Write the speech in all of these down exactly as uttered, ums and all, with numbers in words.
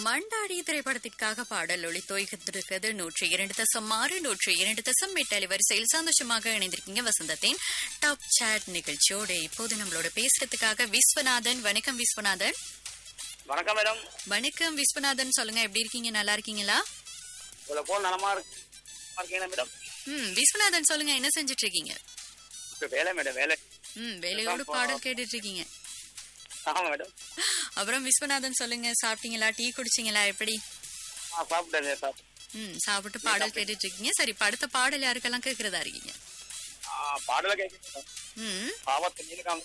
மண்டாடி திரைப்படத்திற்காக பாடல் ஒளி தோய்கிட்டிருக்கிறது. நூற்றி இரண்டு தசம் ஆறு நூற்றி இரண்டு தசம் எட்டு அலைவரிசையில் சந்தோஷமாக இணைந்திருக்கீங்க வசந்தத்தின் டாப் சாட் நிகழ்ச்சியோடு. இப்போது நம்மளோட பேசுறதுக்காக விஸ்வநாதன். வணக்கம் விஸ்வநாதன். வணக்கம் மேடம். வணக்கம் விஸ்வநாதன், சொல்லுங்க, எப்படி இருக்கீங்க? நல்லா இருக்கீங்களா? நலமா இருக்கீங்களா மேடம்? ம் விஸ்வநாதன் சொல்லுங்க, என்ன செஞ்சிட்டு இருக்கீங்க? வேலை மேடம், வேலை. ம் வேலையோடு பாடல் கேட்டுட்டு இருக்கீங்க. ஆமா மேடம். அப்புறம் விஸ்வநாதன் சொல்லுங்க, சாப்பிட்டீங்களா? டீ குடிச்சீங்களா? எப்படி? சாப்பிட்டேன். ம் சாப்பிட்டு பாடல் கேட்டுட்டு இருக்கீங்க. சரி, அடுத்த பாடல் யாருக்கெல்லாம் கேட்கறதா இருக்கீங்க? பாடல கேட்க ம் பாவத்தை நீலகாம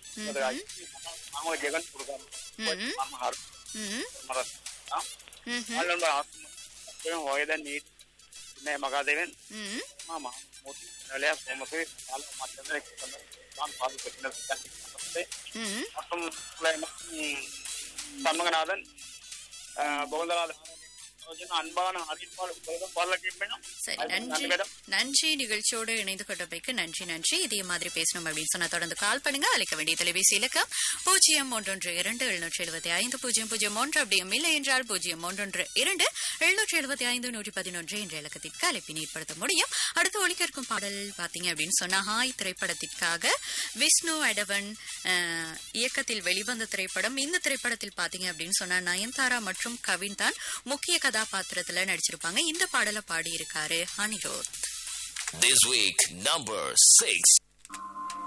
ஜெகன் கொடுக்காம நீட் சின்ன மகாதேவன் ஆமா மற்றும் சண்முகநாதன் கோவிந்தநாதன் அன்பான நன்றி. நிகழ்ச்சியோடு இணைந்து கொண்டமைக்கு நன்றி நன்றி. இதே மாதிரி பேசணும் அப்படின்னு சொன்னா தொடர்ந்து கால் பண்ணுங்க. அழைக்க வேண்டிய தொலைபேசி இலக்கம் பூஜ்ஜியம் ஒன்றொன்று இரண்டு எழுநூற்றி எழுபத்தி ஐந்து பூஜ்ஜியம் பூஜ்ஜியம் ஒன்று. அப்படியும் இல்லை என்றால் பூஜ்ஜியம் ஒன்றொன்று இரண்டு எழுநூற்றி எழுபத்தி ஐந்து நூற்றி பதினொன்று என்ற இலக்கத்திற்கு அழைப்பினை ஏற்படுத்த முடியும். அடுத்து ஒலிக்க இருக்கும் பாடல் பாத்தீங்க அப்படின்னு சொன்னா ஹாய் திரைப்படத்திற்காக விஷ்ணு அடவன் இயக்கத்தில் வெளிவந்த திரைப்படம். இந்த திரைப்படத்தில் பாத்தீங்க அப்படின்னு சொன்னா நயன்தாரா மற்றும் கவின் தான் முக்கிய கதாபாத்திரத்துல நடிச்சிருப்பாங்க. இந்த பாடலை பாடி இருக்காரு Anirudh. This week number six.